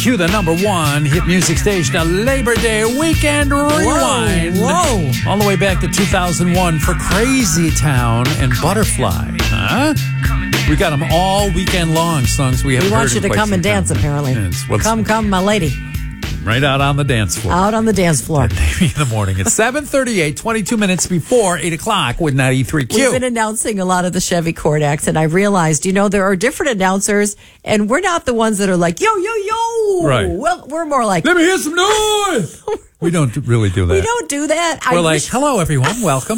Cue the number one hit music station, a Labor Day weekend rewind. Whoa. All the way back to 2001 for Crazy Town and Butterfly. Huh? We got them all weekend long, songs we haven't heard. We want you to come and dance, apparently. Come, my lady. Right out on the dance floor. Out on the dance floor. In the morning. It's 7:38, 22 minutes before 8 o'clock with 93Q. We've been announcing a lot of the Chevy Court acts, and I realized, there are different announcers, and we're not the ones that are like, yo, yo, yo. Right. Well, we're more like, let me hear some noise. We don't really do that. We don't do that. We're like, hello, everyone. Welcome.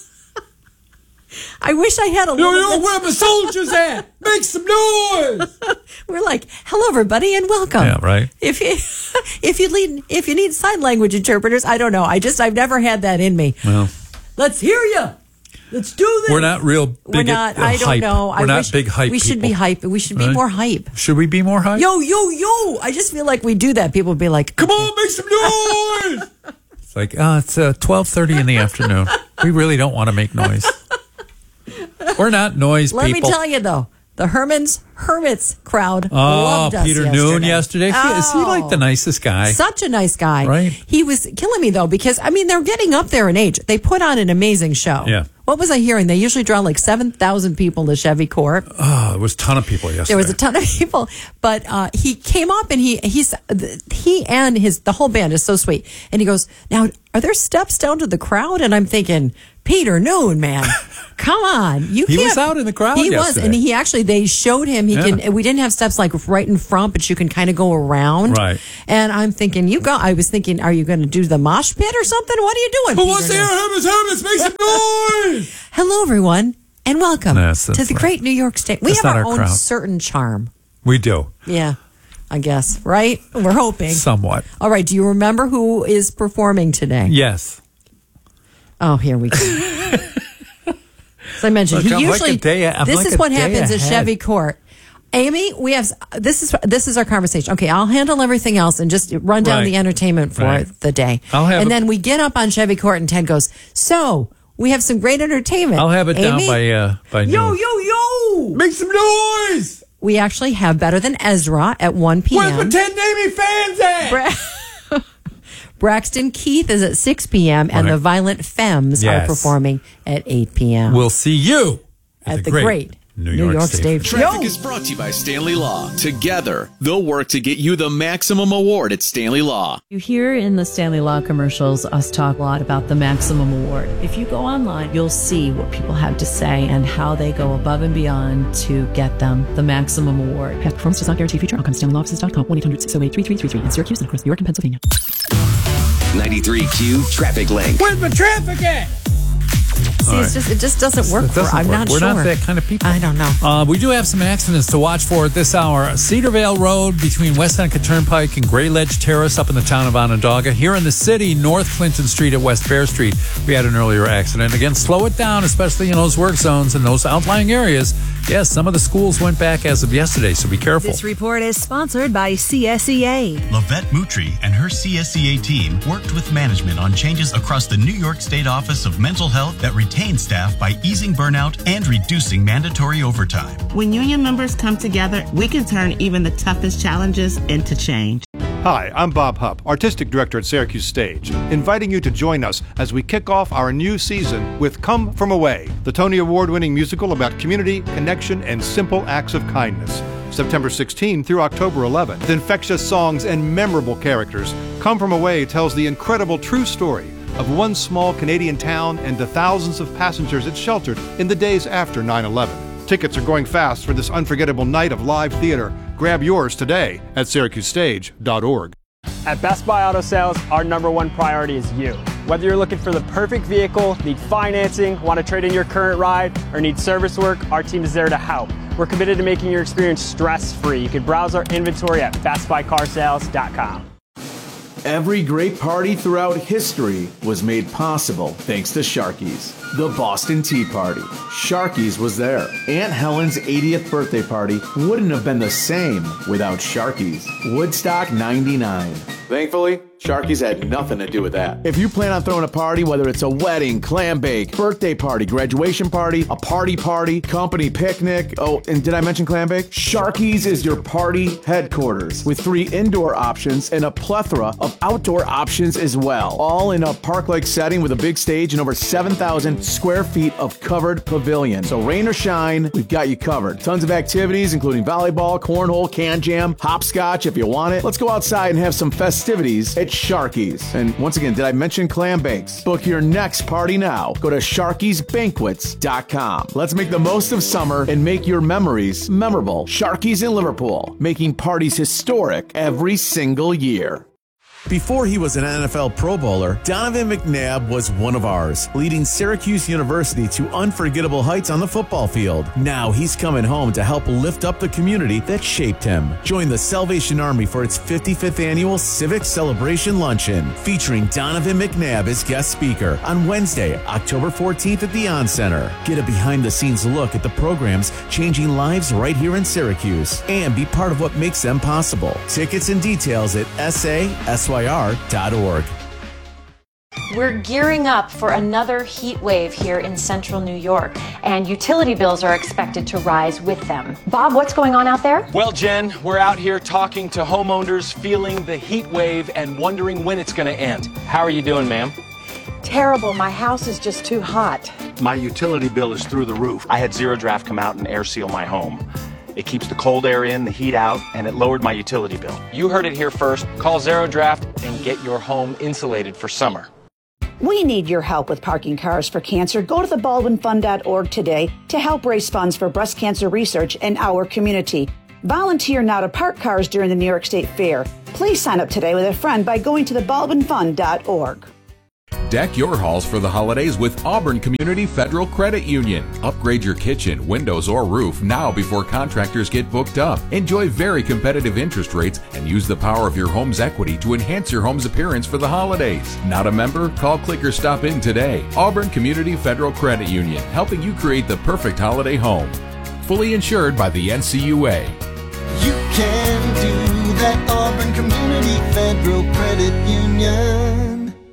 I wish I had a little bit. Where my soldiers at? Make some noise. We're like, hello, everybody, and welcome. Yeah, right. If you need sign language interpreters, I don't know. I've never had that in me. Well, let's hear you. Let's do this. We're not real big. We're not. I don't hype. know. We're not big hype. We should be hype. We should be more hype. Should we be more hype? Yo, yo, yo! I just feel like we do that. People would be like, "Come on, make some noise!" It's like, it's 12:30 in the afternoon. We really don't want to make noise. We're not noise people. Let me tell you, though, the Hermits crowd loved us Peter yesterday. Noon yesterday. Is he like the nicest guy? Such a nice guy. Right? He was killing me, though, because, they're getting up there in age. They put on an amazing show. Yeah. What was I hearing? They usually draw like 7,000 people to Chevy Court. Oh, it was a ton of people yesterday. There was a ton of people. But he came up and he and the whole band is so sweet. And he goes, now, are there steps down to the crowd? And I'm thinking, Peter Noon, man, come on. He was out in the crowd yesterday. Was. And they showed him, we didn't have steps like right in front, but you can kind of go around. Right. And I'm thinking, I was thinking, are you going to do the mosh pit or something? What are you doing? Who wants to hear Hermits? Make some noise. Hello, everyone, and welcome to the right. great New York State. We have our own crowd. Certain charm. We do. Yeah, I guess, right? We're hoping. Somewhat. All right, do you remember who is performing today? Yes. Oh, here we go. As I mentioned, this is what happens at Chevy Court. Amy, we have this is our conversation. Okay, I'll handle everything else and just run down the entertainment for the day. Then we get up on Chevy Court and Ted goes, so we have some great entertainment. I'll have it down by yo, noon. yo, yo! Make some noise! We actually have Better Than Ezra at 1 p.m. Where's my 10 Navy fans at? Braxton Keith is at 6 p.m. and the Violent Femmes are performing at 8 p.m. We'll see you at the great New York State. Traffic is brought to you by Stanley Law. Together, they'll work to get you the maximum award at Stanley Law. You hear in the Stanley Law commercials us talk a lot about the maximum award. If you go online, you'll see what people have to say and how they go above and beyond to get them the maximum award. Past performance does not guarantee future outcomes. StanleyLawOffices.com, 1-800-608-3333 in Syracuse and across New York and Pennsylvania. 93Q Traffic Link. Where's my traffic at? See, it just doesn't work. I'm not sure. We're not that kind of people. I don't know. We do have some accidents to watch for at this hour. Cedarvale Road between West Seneca Turnpike and Gray Ledge Terrace up in the town of Onondaga. Here in the city, North Clinton Street at West Fair Street, we had an earlier accident. Again, slow it down, especially in those work zones and those outlying areas. Yes, some of the schools went back as of yesterday, so be careful. This report is sponsored by CSEA. Lavette Moutry and her CSEA team worked with management on changes across the New York State Office of Mental Health that retain staff by easing burnout and reducing mandatory overtime. When union members come together, we can turn even the toughest challenges into change. Hi, I'm Bob Hupp, Artistic Director at Syracuse Stage, inviting you to join us as we kick off our new season with Come From Away, the Tony Award-winning musical about community, connection, and simple acts of kindness. September 16 through October 11. With infectious songs and memorable characters, Come From Away tells the incredible true story of one small Canadian town and the thousands of passengers it sheltered in the days after 9/11. Tickets are going fast for this unforgettable night of live theater. Grab yours today at SyracuseStage.org. At Best Buy Auto Sales, our #1 priority is you. Whether you're looking for the perfect vehicle, need financing, want to trade in your current ride, or need service work, our team is there to help. We're committed to making your experience stress-free. You can browse our inventory at BestBuyCarSales.com. Every great party throughout history was made possible thanks to Sharky's. The Boston Tea Party. Sharky's was there. Aunt Helen's 80th birthday party wouldn't have been the same without Sharky's. Woodstock 99. Thankfully, Sharky's had nothing to do with that. If you plan on throwing a party, whether it's a wedding, clam bake, birthday party, graduation party, a party, company picnic, oh, and did I mention clam bake? Sharky's is your party headquarters with 3 indoor options and a plethora of outdoor options as well. All in a park-like setting with a big stage and over 7,000 square feet of covered pavilion. So rain or shine, we've got you covered. Tons of activities, including volleyball, cornhole, can jam, hopscotch if you want it. Let's go outside and have some festivities at Sharky's. And once again, did I mention clam bakes? Book your next party now. Go to Sharky'sBanquets.com. Let's make the most of summer and make your memories memorable. Sharky's in Liverpool, making parties historic every single year. Before he was an NFL Pro Bowler, Donovan McNabb was one of ours, leading Syracuse University to unforgettable heights on the football field. Now he's coming home to help lift up the community that shaped him. Join the Salvation Army for its 55th annual Civic Celebration Luncheon, featuring Donovan McNabb as guest speaker on Wednesday, October 14th at the On Center. Get a behind-the-scenes look at the programs changing lives right here in Syracuse and be part of what makes them possible. Tickets and details at SYR.org. We're gearing up for another heat wave here in central New York, and utility bills are expected to rise with them. Bob, what's going on out there? Well, Jen, we're out here talking to homeowners feeling the heat wave and wondering when it's going to end. How are you doing, ma'am? Terrible. My house is just too hot. My utility bill is through the roof. I had Zero Draft come out and air seal my home. It keeps the cold air in, the heat out, and it lowered my utility bill. You heard it here first. Call Zero Draft and get your home insulated for summer. We need your help with parking cars for cancer. Go to thebaldwinfund.org today to help raise funds for breast cancer research in our community. Volunteer now to park cars during the New York State Fair. Please sign up today with a friend by going to thebaldwinfund.org. Deck your halls for the holidays with Auburn Community Federal Credit Union. Upgrade your kitchen, windows, or roof now before contractors get booked up. Enjoy very competitive interest rates and use the power of your home's equity to enhance your home's appearance for the holidays. Not a member? Call, click, or stop in today. Auburn Community Federal Credit Union, helping you create the perfect holiday home. Fully insured by the NCUA. You can do that, Auburn Community Federal Credit Union.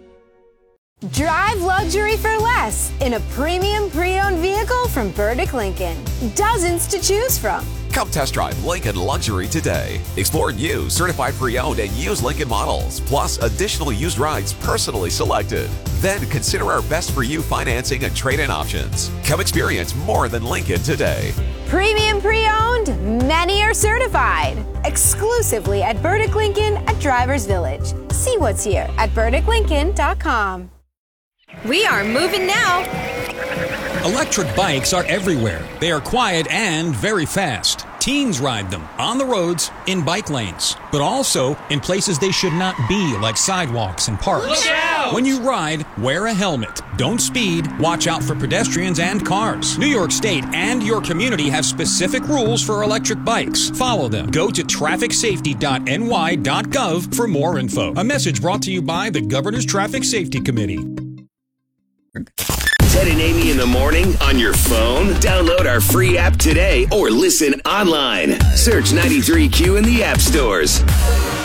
Drive luxury for less in a premium pre-owned vehicle from Burdick Lincoln. Dozens to choose from. Come test drive Lincoln Luxury today. Explore new, certified pre-owned and used Lincoln models, plus additional used rides personally selected. Then consider our best for you financing and trade-in options. Come experience more than Lincoln today. Premium pre-owned, many are certified. Exclusively at Burdick Lincoln at Drivers Village. See what's here at BurdickLincoln.com. We are moving now. Electric bikes are everywhere. They are quiet and very fast. Teens ride them on the roads, in bike lanes, but also in places they should not be, like sidewalks and parks. Look out! When you ride, wear a helmet. Don't speed. Watch out for pedestrians and cars. New York State and your community have specific rules for electric bikes. Follow them. Go to trafficsafety.ny.gov for more info. A message brought to you by the Governor's Traffic Safety Committee. Ted and Amy in the morning on your phone. Download our free app today or listen online. Search 93Q in the app stores.